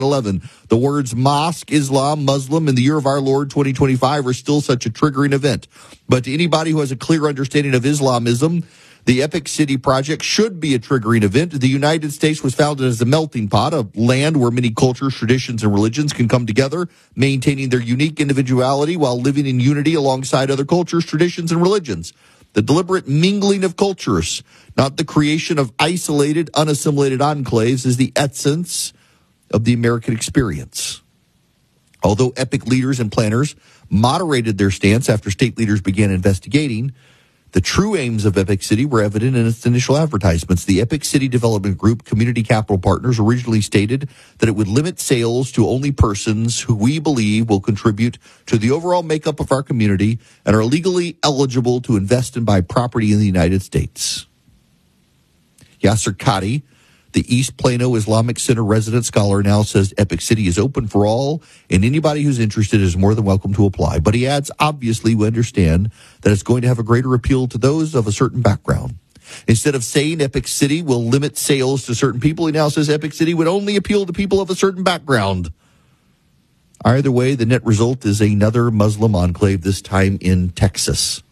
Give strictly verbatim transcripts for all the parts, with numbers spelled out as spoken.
eleven. The words mosque, Islam, Muslim, and the year of our Lord twenty twenty-five are still such a triggering event. But to anybody who has a clear understanding of Islamism, the Epic City Project should be a triggering event. The United States was founded as a melting pot, a land where many cultures, traditions, and religions can come together, maintaining their unique individuality while living in unity alongside other cultures, traditions, and religions. The deliberate mingling of cultures, not the creation of isolated, unassimilated enclaves, is the essence of the American experience. Although Epic leaders and planners moderated their stance after state leaders began investigating, the true aims of Epic City were evident in its initial advertisements. The Epic City Development Group Community Capital Partners originally stated that it would limit sales to only persons who we believe will contribute to the overall makeup of our community and are legally eligible to invest and buy property in the United States. Yasser Qadi, the East Plano Islamic Center resident scholar, now says Epic City is open for all, and anybody who's interested is more than welcome to apply. But he adds, obviously, we understand that it's going to have a greater appeal to those of a certain background. Instead of saying Epic City will limit sales to certain people, he now says Epic City would only appeal to people of a certain background. Either way, the net result is another Muslim enclave, this time in Texas.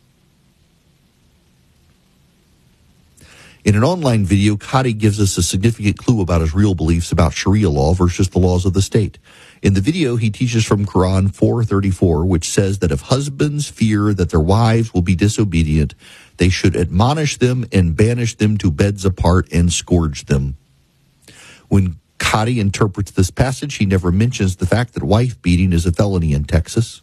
In an online video, Qadi gives us a significant clue about his real beliefs about Sharia law versus the laws of the state. In the video, he teaches from Quran four thirty-four, which says that if husbands fear that their wives will be disobedient, they should admonish them and banish them to beds apart and scourge them. When Qadi interprets this passage, he never mentions the fact that wife beating is a felony in Texas.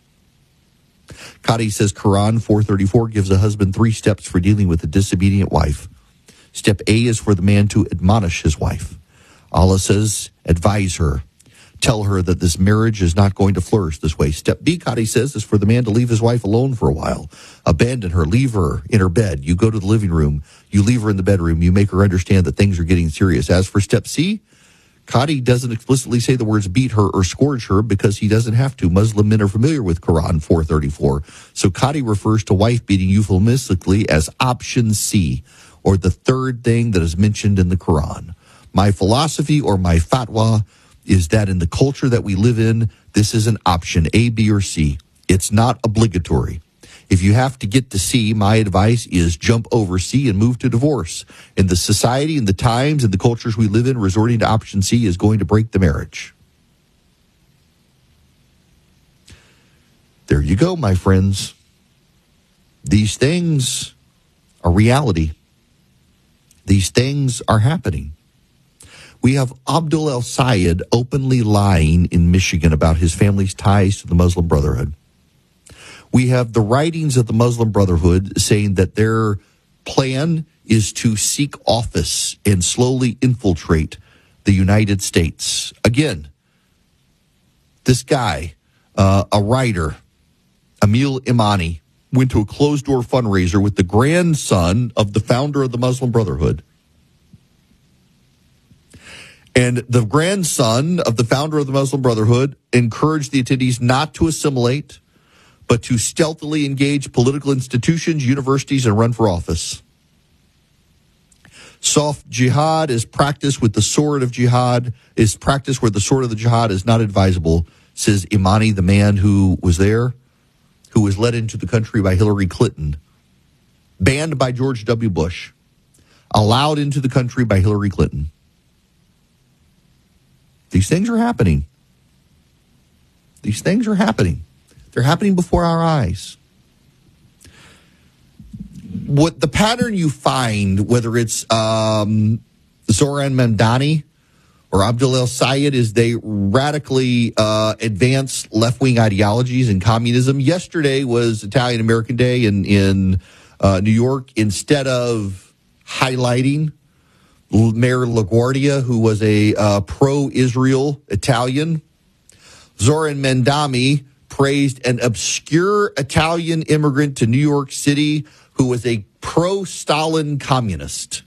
Qadi says Quran four thirty-four gives a husband three steps for dealing with a disobedient wife. Step A is for the man to admonish his wife. Allah says, advise her. Tell her that this marriage is not going to flourish this way. Step B, Qadi says, is for the man to leave his wife alone for a while. Abandon her. Leave her in her bed. You go to the living room. You leave her in the bedroom. You make her understand that things are getting serious. As for step C, Qadi doesn't explicitly say the words beat her or scourge her because he doesn't have to. Muslim men are familiar with Quran four thirty-four. So Qadi refers to wife beating euphemistically as option C, or the third thing that is mentioned in the Quran. My philosophy or my fatwa is that in the culture that we live in, this is an option, A, B, or C. It's not obligatory. If you have to get to C, my advice is jump over C and move to divorce. In the society and the times and the cultures we live in, resorting to option C is going to break the marriage. There you go, my friends. These things are reality. These things are happening. We have Abdul El-Sayed openly lying in Michigan about his family's ties to the Muslim Brotherhood. We have the writings of the Muslim Brotherhood saying that their plan is to seek office and slowly infiltrate the United States. Again, this guy, uh, a writer, Emil Imani, went to a closed-door fundraiser with the grandson of the founder of the Muslim Brotherhood. And the grandson of the founder of the Muslim Brotherhood encouraged the attendees not to assimilate, but to stealthily engage political institutions, universities, and run for office. Soft jihad is practiced with the sword of jihad, is practiced where the sword of the jihad is not advisable, says Imani, the man who was there, who was led into the country by Hillary Clinton, banned by George W. Bush, allowed into the country by Hillary Clinton. These things are happening. These things are happening. They're happening before our eyes. What the pattern you find, whether it's um, Zoran Mamdani or Abdul El-Sayed, is they radically uh, advance left-wing ideologies and communism. Yesterday was Italian American Day in, in uh, New York. Instead of highlighting Mayor LaGuardia, who was a uh, pro-Israel Italian, Zoran Mamdani praised an obscure Italian immigrant to New York City who was a pro-Stalin communist.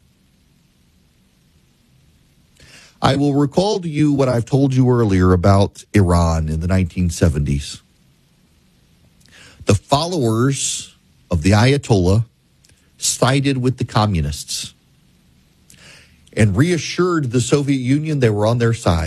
I will recall to you what I've told you earlier about Iran in the nineteen seventies. The followers of the Ayatollah sided with the communists. and reassured the Soviet Union they were on their side.